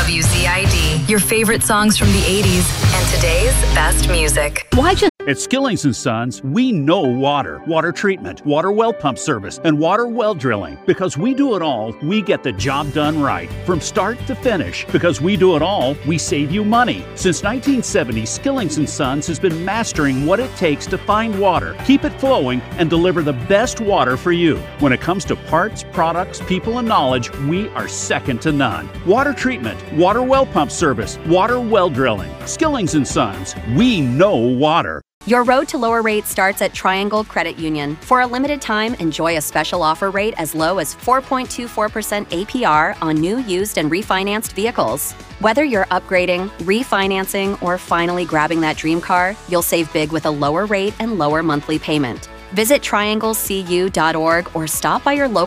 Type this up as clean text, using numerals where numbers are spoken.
WZID, your favorite songs from the 80s and today's best music. Why just... At Skillings & Sons, we know water, water treatment, water well pump service, and water well drilling. Because we do it all, we get the job done right, from start to finish. Because we do it all, we save you money. Since 1970, Skillings & Sons has been mastering what it takes to find water, keep it flowing, and deliver the best water for you. When it comes to parts, products, people, and knowledge, we are second to none. Water treatment, water well pump service, water well drilling. Skillings & Sons, we know water. Your road to lower rates starts at Triangle Credit Union. For a limited time, enjoy a special offer rate as low as 4.24% APR on new, used, and refinanced vehicles. Whether you're upgrading, refinancing, or finally grabbing that dream car, you'll save big with a lower rate and lower monthly payment. Visit trianglecu.org or stop by your local